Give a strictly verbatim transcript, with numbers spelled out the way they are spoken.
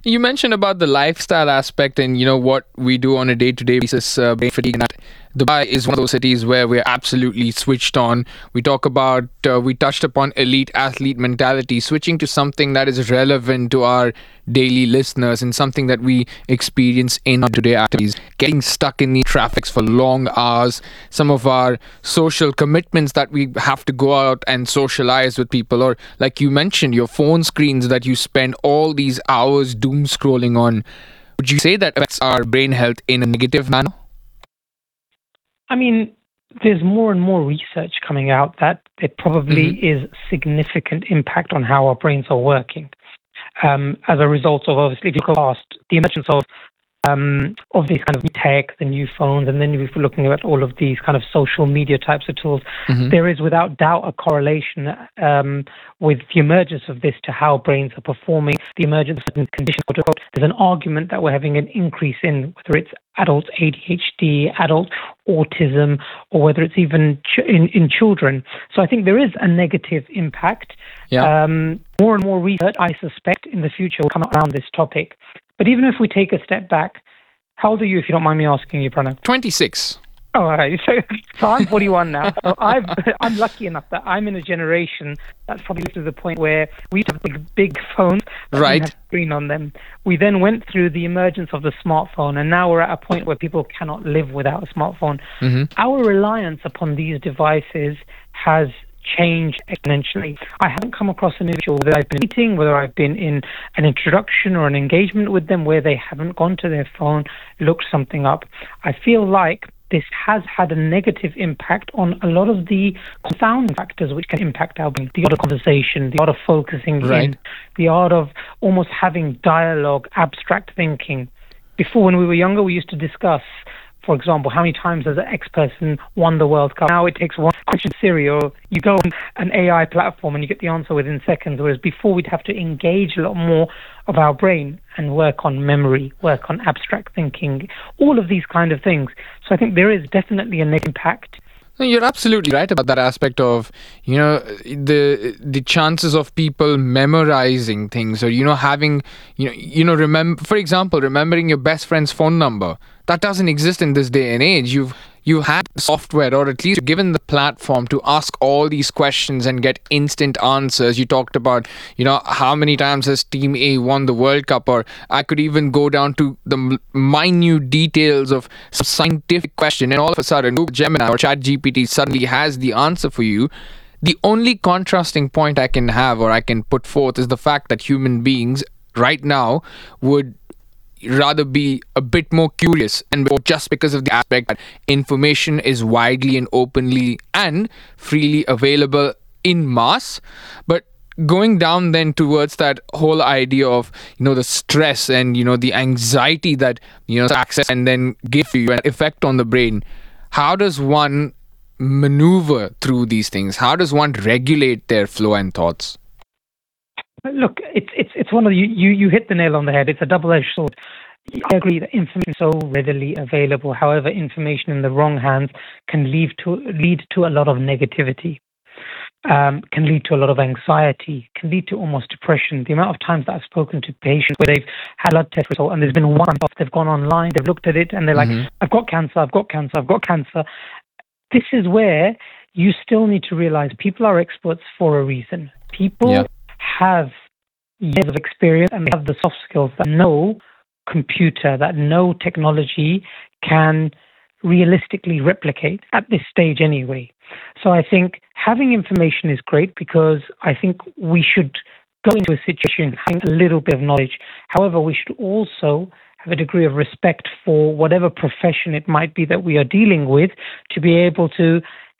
You mentioned about the lifestyle aspect and you know what we do on a day-to-day basis. Uh, brain fatigue, and that Dubai is one of those cities where we're absolutely switched on. We talk about, uh, we touched upon elite athlete mentality, switching to something that is relevant to our daily listeners and something that we experience in our today activities. Getting stuck in the traffics for long hours, some of our social commitments that we have to go out and socialize with people, or like you mentioned, your phone screens that you spend all these hours doom scrolling on. Would you say that affects our brain health in a negative manner? I mean, there's more and more research coming out that there probably Mm-hmm. is significant impact on how our brains are working. Um, as a result of, obviously, if you look past the emergence of um, of these kind of tech, the new phones, and then if we're looking at all of these kind of social media types of tools, Mm-hmm. there is without doubt a correlation um, with the emergence of this to how brains are performing, the emergence of certain conditions. quote unquote. There's an argument that we're having an increase in whether it's adult A D H D, adult autism, or whether it's even ch- in, in children. So I think there is a negative impact. Yeah. Um, more and more research, I suspect, in the future will come around this topic. But even if we take a step back, how old are you, if you don't mind me asking you, Pranav? twenty-six. Oh, all right. So, so I'm forty-one now. So I've, I'm lucky enough that I'm in a generation that's probably to the point where we used to have big, big phones that didn't Right. have screen on them. We then went through the emergence of the smartphone, and now we're at a point where people cannot live without a smartphone. Mm-hmm. Our reliance upon these devices has changed exponentially. I haven't come across an individual that I've been meeting, whether I've been in an introduction or an engagement with them, where they haven't gone to their phone, looked something up. I feel like this has had a negative impact on a lot of the confounding factors which can impact our brain. The art of conversation, the art of focusing Right. in, the art of almost having dialogue, abstract thinking. Before, when we were younger, we used to discuss, for example, how many times has an X person won the World Cup? Now it takes one question Siri, or you go on an A I platform and you get the answer within seconds, whereas before we'd have to engage a lot more of our brain and work on memory, work on abstract thinking, all of these kind of things. So I think there is definitely a negative impact. No, you're absolutely right about that aspect of, you know, the the chances of people memorizing things, or you know having, you know you know remember, for example, remembering your best friend's phone number. That doesn't exist in this day and age. You've you had software, or at least given the platform to ask all these questions and get instant answers. You talked about, you know, how many times has Team A won the World Cup, or I could even go down to the m- minute details of some scientific question, and all of a sudden, Google Gemini or ChatGPT suddenly has the answer for you. The only contrasting point I can have, or I can put forth, is the fact that human beings right now would rather be a bit more curious, and just because of the aspect that information is widely and openly and freely available in mass. But going down then towards that whole idea of, you know the stress and, you know the anxiety that, you know access and then give you an effect on the brain, how does one maneuver through these things? How does one regulate their flow and thoughts? Look, it's it's it's one of the, you you you hit the nail on the head. It's a double-edged sword. I agree that information is so readily available. However, information in the wrong hands can lead to lead to a lot of negativity. Um, can lead to a lot of anxiety. Can lead to almost depression. The amount of times that I've spoken to patients where they've had a blood test result and there's been one off, they've gone online, they've looked at it, and they're like, Mhm. "I've got cancer. I've got cancer. I've got cancer." This is where you still need to realize people are experts for a reason. People Yeah. have years of experience and they have the soft skills that no computer, that no technology can realistically replicate at this stage anyway. So I think having information is great, because I think we should go into a situation having a little bit of knowledge. However, we should also have a degree of respect for whatever profession it might be that we are dealing with, to be able to